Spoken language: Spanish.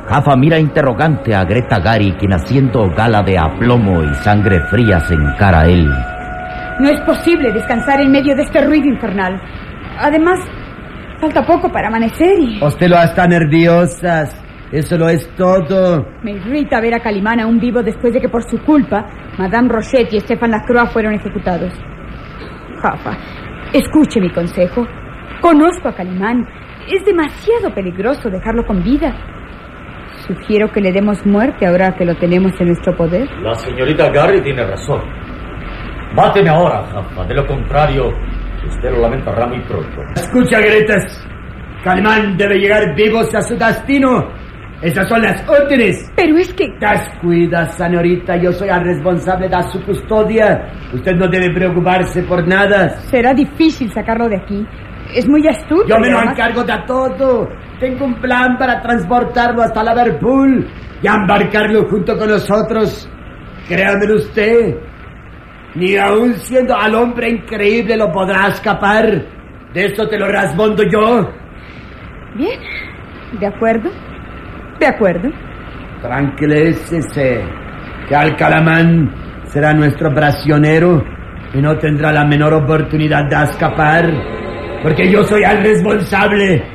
Jaffa mira interrogante a Greta Gary, quien haciendo gala de aplomo y sangre fría se encara a él. No es posible descansar en medio de este ruido infernal. Además, falta poco para amanecer y... Usted lo está nerviosas. Eso lo es todo. Me irrita ver a Calimán aún vivo después de que por su culpa Madame Rochet y Stéphane Lacroix fueron ejecutados. Jaffa, escuche mi consejo. Conozco a Calimán. Es demasiado peligroso dejarlo con vida. Sugiero que le demos muerte ahora que lo tenemos en nuestro poder. La señorita Gary tiene razón. Máteme ahora, Jaffa. De lo contrario, usted lo lamentará muy pronto. Escucha, Gretas. Calimán debe llegar vivos a su destino. Esas son las órdenes. Pero es que... Descuida, señorita. Yo soy el responsable de su custodia. Usted no debe preocuparse por nada. Será difícil sacarlo de aquí. Es muy astuto. Yo me lo encargo de todo. Tengo un plan para transportarlo hasta Liverpool y embarcarlo junto con nosotros. Créamelo usted. Ni aun siendo al hombre increíble lo podrá escapar. De esto te lo respondo yo. Bien, de acuerdo. De acuerdo. Tranquilícese, que Alcalamán será nuestro prisionero y no tendrá la menor oportunidad de escapar, porque yo soy el responsable